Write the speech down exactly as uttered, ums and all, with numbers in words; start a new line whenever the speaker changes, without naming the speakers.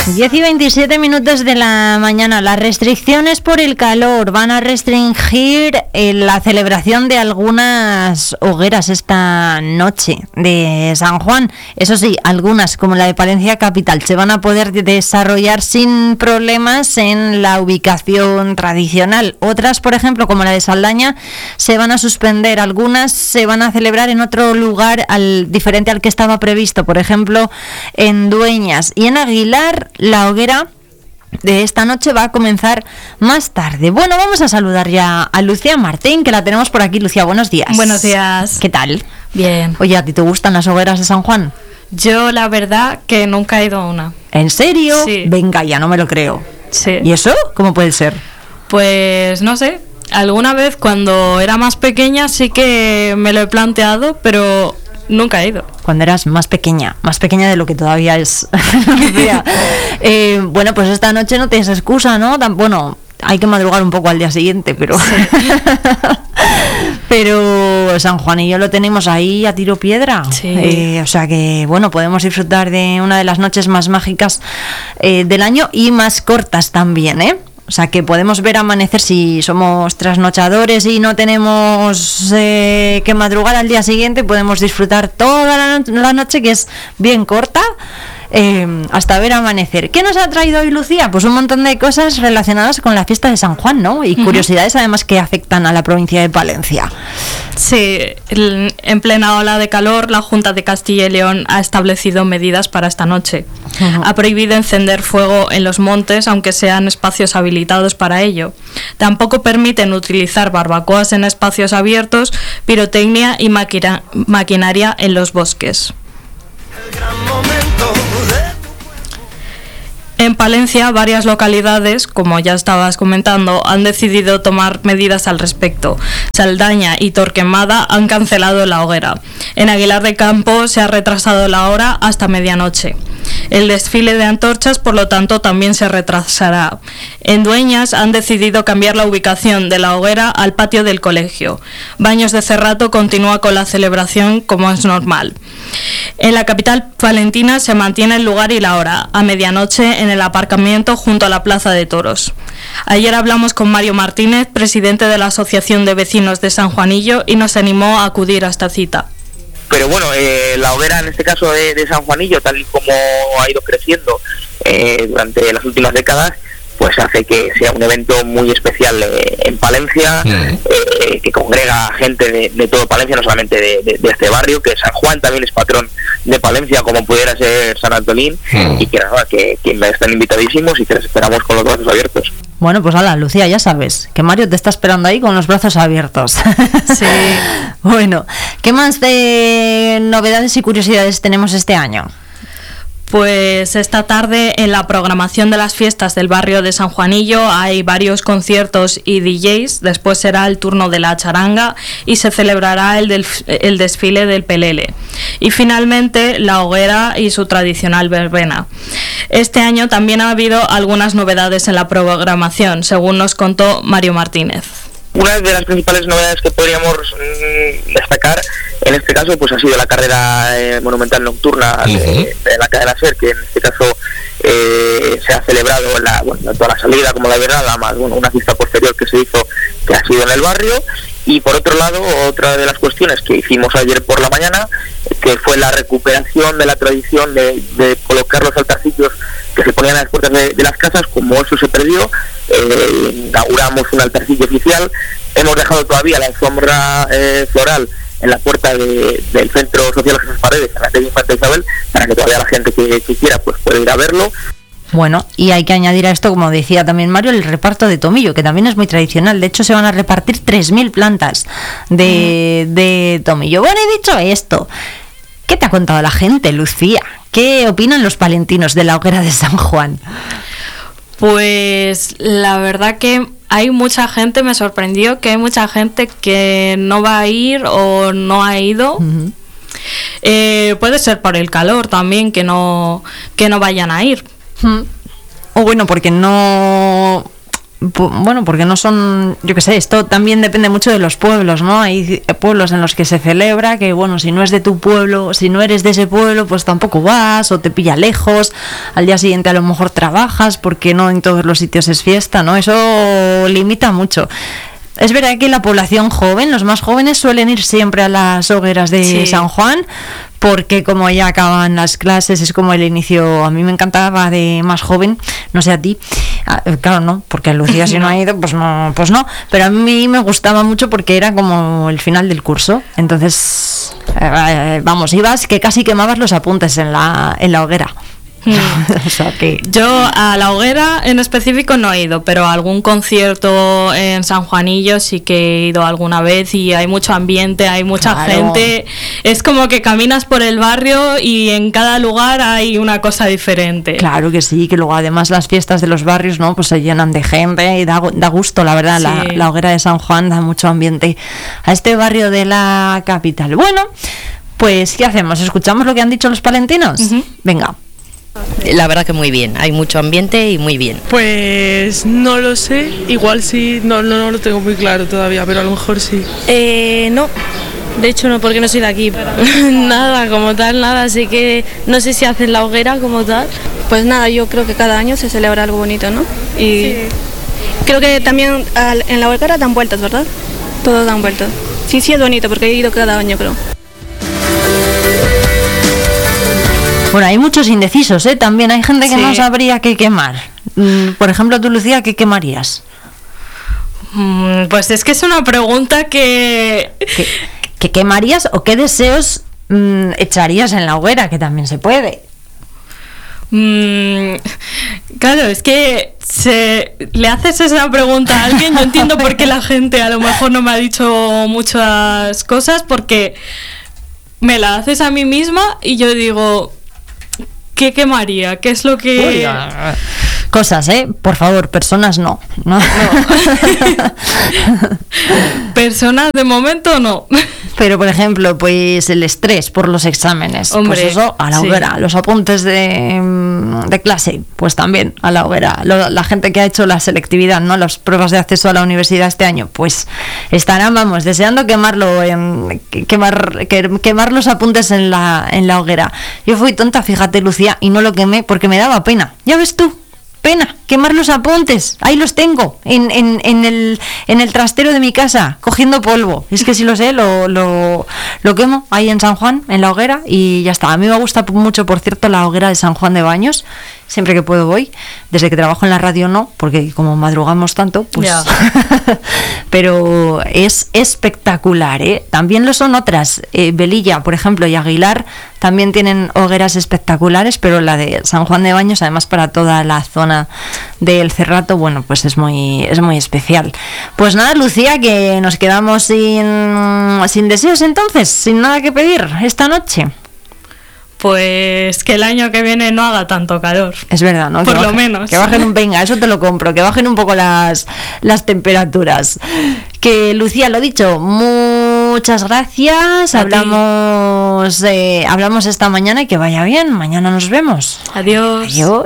diez y veintisiete minutos de la mañana. Las restricciones por el calor van a restringir eh, la celebración de algunas hogueras esta noche de San Juan. Eso sí, algunas, como la de Palencia Capital, se van a poder desarrollar sin problemas en la ubicación tradicional. Otras, por ejemplo, como la de Saldaña, se van a suspender. Algunas se van a celebrar en otro lugar al, diferente al que estaba previsto. Por ejemplo, en Dueñas. Y en Aguilar, la hoguera de esta noche va a comenzar más tarde. Bueno, vamos a saludar ya a Lucía Martín, que la tenemos por aquí. Lucía, buenos días.
Buenos días.
¿Qué tal?
Bien.
Oye, ¿a ti te gustan las hogueras de San Juan?
Yo la verdad que nunca he ido a una.
¿En serio?
Sí.
Venga, ya no me lo creo.
Sí.
¿Y eso? ¿Cómo puede ser?
Pues no sé, alguna vez cuando era más pequeña sí que me lo he planteado, pero nunca he ido.
Cuando eras más pequeña, más pequeña de lo que todavía es. eh, bueno, pues esta noche no tienes excusa, ¿no? Tan, bueno, hay que madrugar un poco al día siguiente, pero... Sí. Pero San Juanillo lo tenemos ahí a tiro piedra.
Sí.
Eh, o sea que, bueno, podemos disfrutar de una de las noches más mágicas eh, del año y más cortas también, ¿eh? O sea que podemos ver amanecer si somos trasnochadores y no tenemos eh, que madrugar al día siguiente, podemos disfrutar toda la, no- la noche, que es bien corta, eh, hasta ver amanecer. ¿Qué nos ha traído hoy Lucía? Pues un montón de cosas relacionadas con la fiesta de San Juan, ¿no? Y curiosidades además que afectan a la provincia de Palencia.
Sí, el- en plena ola de calor, la Junta de Castilla y León ha establecido medidas para esta noche.
Ujú.
Ha prohibido encender fuego en los montes, aunque sean espacios habilitados para ello. Tampoco permiten utilizar barbacoas en espacios abiertos, pirotecnia y maquina- maquinaria en los bosques. En Palencia, varias localidades, como ya estabas comentando, han decidido tomar medidas al respecto. Saldaña y Torquemada han cancelado la hoguera. En Aguilar de Campo se ha retrasado la hora hasta medianoche. El desfile de antorchas, por lo tanto, también se retrasará. En Dueñas han decidido cambiar la ubicación de la hoguera al patio del colegio. Baños de Cerrato continúa con la celebración como es normal. En la capital palentina se mantiene el lugar y la hora, a medianoche en el aparcamiento junto a la Plaza de Toros. Ayer hablamos con Mario Martínez, presidente de la Asociación de Vecinos de San Juanillo, y nos animó a acudir a esta cita.
Pero bueno, eh, la hoguera en este caso de, de San Juanillo, tal y como ha ido creciendo eh, durante las últimas décadas, pues hace que sea un evento muy especial eh, en Palencia, mm. eh, que congrega gente de, de todo Palencia, no solamente de, de, de este barrio, que San Juan también es patrón de Palencia, como pudiera ser San Antolín, mm. y que nada, que, que están invitadísimos y que les esperamos con los brazos abiertos.
Bueno, pues hala, Lucía, ya sabes, que Mario te está esperando ahí con los brazos abiertos.
Sí.
Bueno, ¿qué más de novedades y curiosidades tenemos este año?
Pues esta tarde en la programación de las fiestas del barrio de San Juanillo hay varios conciertos y D Js, después será el turno de la charanga y se celebrará el, del, el desfile del pelele. Y finalmente la hoguera y su tradicional verbena. Este año también ha habido algunas novedades en la programación, según nos contó Mario Martínez.
Una de las principales novedades que podríamos mmm, destacar en este caso pues ha sido la carrera eh, monumental nocturna uh-huh. de, de la cadena SER, que en este caso eh, se ha celebrado la, bueno, toda la salida como la verdad, la más bueno, una fiesta posterior que se hizo, que ha sido en el barrio. Y por otro lado, otra de las cuestiones que hicimos ayer por la mañana, que fue la recuperación de la tradición de, de colocar los altarcillos que se ponían a las puertas de, de las casas. Como eso se perdió, eh, inauguramos un altarcillo oficial. Hemos dejado todavía la alfombra eh, floral en la puerta de, del Centro Social Jesús Paredes, en la calle Infanta Isabel, para que todavía la gente que, que quiera pues pueda ir a verlo.
Bueno, y hay que añadir a esto, como decía también Mario, el reparto de tomillo, que también es muy tradicional. De hecho, se van a repartir tres mil plantas de, de tomillo. Bueno, y dicho esto, ¿qué te ha contado la gente, Lucía? ¿Qué opinan los palentinos de la hoguera de San Juan?
Pues la verdad que hay mucha gente, me sorprendió que hay mucha gente que no va a ir o no ha ido. Uh-huh. Eh, puede ser por el calor también, que no, que no vayan a ir.
O bueno, porque no bueno, porque no son, yo qué sé, esto también depende mucho de los pueblos, ¿no? Hay pueblos en los que se celebra que, bueno, si no es de tu pueblo, si no eres de ese pueblo, pues tampoco vas o te pilla lejos, al día siguiente a lo mejor trabajas porque no en todos los sitios es fiesta, ¿no? Eso limita mucho. Es verdad que la población joven, los más jóvenes, suelen ir siempre a las hogueras de sí. San Juan, porque como ya acaban las clases, es como el inicio. A mí me encantaba de más joven, no sé a ti, claro, no, porque Lucía si no ha ido, pues no, pues no, pero a mí me gustaba mucho porque era como el final del curso, entonces, eh, vamos, ibas que casi quemabas los apuntes en la, en la hoguera. O sea que...
Yo a la hoguera en específico no he ido, pero a algún concierto en San Juanillo sí que he ido alguna vez y hay mucho ambiente, hay mucha claro. gente. Es como que caminas por el barrio y en cada lugar hay una cosa diferente.
Claro que sí, que luego además las fiestas de los barrios, ¿no? Pues se llenan de gente y da, da gusto, la verdad. Sí. La, la hoguera de San Juan da mucho ambiente a este barrio de la capital. Bueno, pues ¿qué hacemos? ¿Escuchamos lo que han dicho los palentinos? Uh-huh. Venga.
La verdad que muy bien, hay mucho ambiente y muy bien.
Pues no lo sé, igual sí, no, no, no lo tengo muy claro todavía, pero a lo mejor sí.
Eh, no, de hecho no, porque no soy de aquí. Nada, como tal, nada, así que no sé si hacen la hoguera como tal. Pues nada, yo creo que cada año se celebra algo bonito, ¿no? Y sí. Creo que también en la hoguera dan vueltas, ¿verdad? Todos dan vueltas. Sí, sí es bonito, porque he ido cada año, creo.
Bueno, hay muchos indecisos, ¿eh? También hay gente que sí. no sabría qué quemar. Por ejemplo, tú, Lucía, ¿qué quemarías?
Mm, pues es que es una pregunta que...
¿Qué, qué quemarías o qué deseos mm, echarías en la hoguera? Que también se puede.
Mm, claro, es que se, le haces esa pregunta a alguien. Yo entiendo por qué la gente a lo mejor no me ha dicho muchas cosas, porque me la haces a mí misma y yo digo... ¿Qué quemaría? ¿Qué es lo que...?
Uy, cosas, ¿eh? Por favor, personas no. No. no.
Personas de momento no.
Pero, por ejemplo, pues el estrés por los exámenes. Hombre, pues eso, a la hoguera. Sí. Los apuntes de, de clase, pues también a la hoguera. Lo, la gente que ha hecho la selectividad, ¿no? Las pruebas de acceso a la universidad este año, pues estarán, vamos, deseando quemarlo, en, quemar, quemar los apuntes en la, en la hoguera. Yo fui tonta, fíjate, Lucía, y no lo quemé porque me daba pena. Ya ves tú. Pena, quemar los apuntes, ahí los tengo, en, en, en, el, en el trastero de mi casa, cogiendo polvo. Es que si lo sé, lo, lo, lo quemo ahí en San Juan, en la hoguera, y ya está. A mí me gusta mucho, por cierto, la hoguera de San Juan de Baños. Siempre que puedo voy. Desde que trabajo en la radio no, porque como madrugamos tanto, pues... Yeah. Pero es espectacular, ¿eh? También lo son otras. Eh, Velilla, por ejemplo, y Aguilar también tienen hogueras espectaculares, pero la de San Juan de Baños, además para toda la zona del Cerrato, bueno, pues es muy, es muy especial. Pues nada, Lucía, que nos quedamos sin, sin deseos entonces, sin nada que pedir esta noche.
Pues que el año que viene no haga tanto calor.
Es verdad, ¿no?
Por
que
lo
bajen,
menos.
Que bajen un, venga, eso te lo compro, que bajen un poco las, las temperaturas. Que Lucía, lo dicho, muchas gracias. A hablamos, eh, hablamos esta mañana y que vaya bien. Mañana nos vemos.
Adiós.
Adiós.